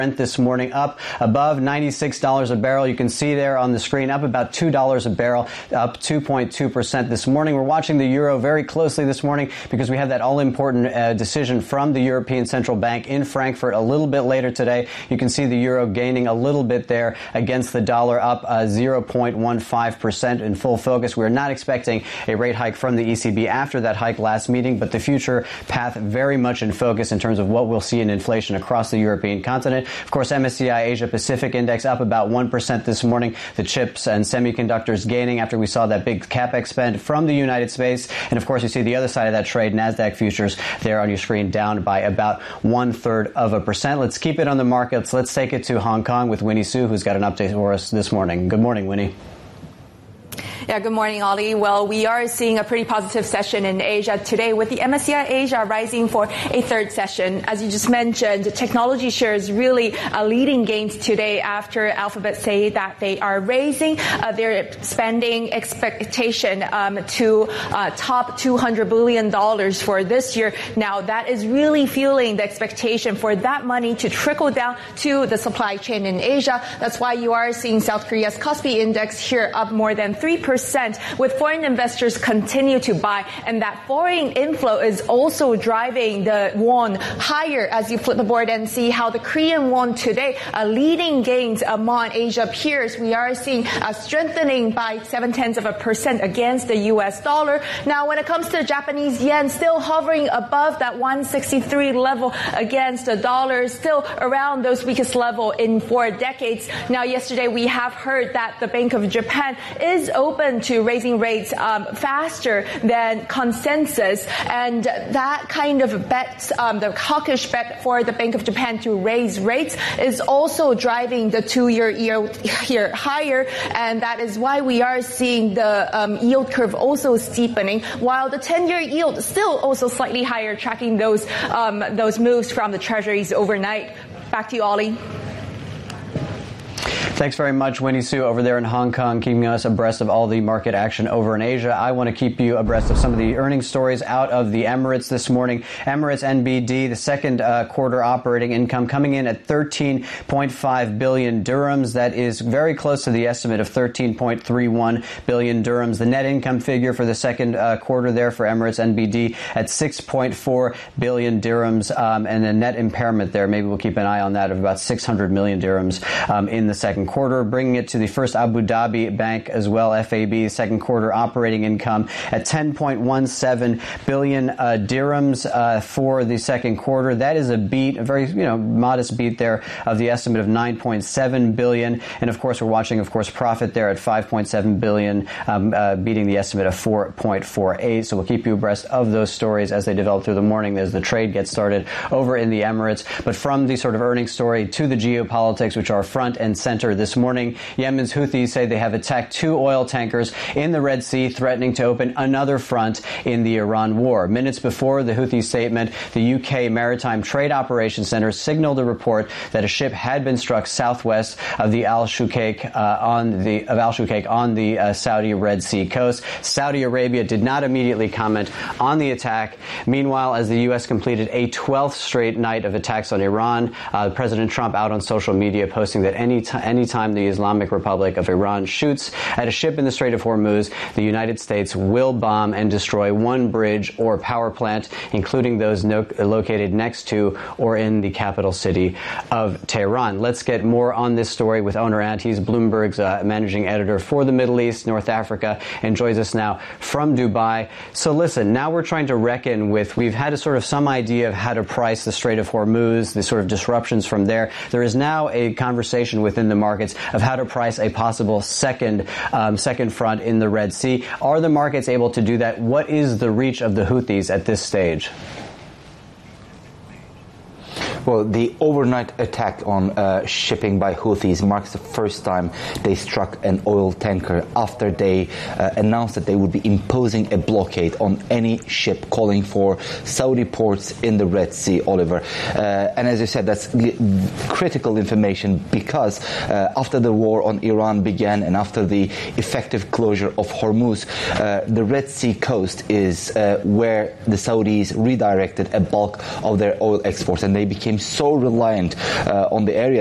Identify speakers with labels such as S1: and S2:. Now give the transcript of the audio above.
S1: Brent this morning up above $96 a barrel. You can see there on the screen up about $2 a barrel, up 2.2% this morning. We're watching the euro very closely this morning because we have that all-important decision from the European Central Bank in Frankfurt a little bit later today. You can see the euro gaining a little bit there against the dollar, up 0.15% in full focus. We're not expecting a rate hike from the ECB after that hike last meeting, but the future path very much in focus in terms of what we'll see in inflation across the European continent. Of course, MSCI Asia Pacific Index up about 1% this morning. The chips and semiconductors gaining after we saw that big capex spend from the United States. And of course, you see the other side of that trade, NASDAQ futures there on your screen, down by about 0.33%. Let's keep it on the markets. Let's take it to Hong Kong with Winnie Su, who's got an update for us this morning. Good morning, Winnie.
S2: Yeah, good morning, Ollie. Well, we are seeing a pretty positive session in Asia today with the MSCI Asia rising for a third session. As you just mentioned, technology shares really leading gains today after Alphabet say that they are raising their spending expectation to top $200 billion for this year. Now, that is really fueling the expectation for that money to trickle down to the supply chain in Asia. That's why you are seeing South Korea's Kospi Index here up more than 3%. With foreign investors continue to buy, and that foreign inflow is also driving the won higher as you flip the board and see how the Korean won today leading gains among Asia peers. We are seeing a strengthening by 0.7% against the US dollar. Now, when it comes to the Japanese yen, still hovering above that 163 level against the dollar, still around those weakest level in 4 decades. Now, yesterday we have heard that the Bank of Japan is open to raising rates faster than consensus, and that kind of bet, the hawkish bet for the Bank of Japan to raise rates is also driving the 2-year yield here higher, and that is why we are seeing the yield curve also steepening, while the 10-year yield still also slightly higher, tracking those moves from the treasuries overnight. Back to you, Ollie.
S1: Thanks very much, Winnie Su, over there in Hong Kong, keeping us abreast of all the market action over in Asia. I want to keep you abreast of some of the earnings stories out of the Emirates this morning. Emirates NBD, the second quarter operating income coming in at 13.5 billion dirhams. That is very close to the estimate of 13.31 billion dirhams. The net income figure for the second quarter there for Emirates NBD at 6.4 billion dirhams, and a net impairment there. Maybe we'll keep an eye on that of about 600 million dirhams in the second quarter, bringing it to the First Abu Dhabi Bank as well, FAB, second quarter operating income at 10.17 billion dirhams for the second quarter. That is a beat, a very modest beat there of the estimate of 9.7 billion. And of course, we're watching, profit there at 5.7 billion, beating the estimate of 4.48. So we'll keep you abreast of those stories as they develop through the morning as the trade gets started over in the Emirates. But from the sort of earnings story to the geopolitics, which are front and center this morning, Yemen's Houthis say they have attacked 2 oil tankers in the Red Sea, threatening to open another front in the Iran war. Minutes before the Houthi statement, the UK Maritime Trade Operations Center signaled a report that a ship had been struck southwest of the Al Shukaik on the Saudi Red Sea coast. Saudi Arabia did not immediately comment on the attack. Meanwhile, as the U.S. completed a 12th straight night of attacks on Iran, President Trump out on social media posting that anytime the Islamic Republic of Iran shoots at a ship in the Strait of Hormuz, the United States will bomb and destroy one bridge or power plant, including those located next to or in the capital city of Tehran. Let's get more on this story with Onur Ant. He's Bloomberg's managing editor for the Middle East, North Africa, and joins us now from Dubai. So listen, now we're trying to reckon with, we've had a sort of some idea of how to price the Strait of Hormuz, the sort of disruptions from there. There is now a conversation within the markets of how to price a possible second front in the Red Sea. Are the markets able to do that? What is the reach of the Houthis at this stage?
S3: Well, the overnight attack on shipping by Houthis marks the first time they struck an oil tanker after they announced that they would be imposing a blockade on any ship calling for Saudi ports in the Red Sea, Oliver. And as you said, that's critical information because after the war on Iran began and after the effective closure of Hormuz, the Red Sea coast is where the Saudis redirected a bulk of their oil exports, and they became became so reliant on the area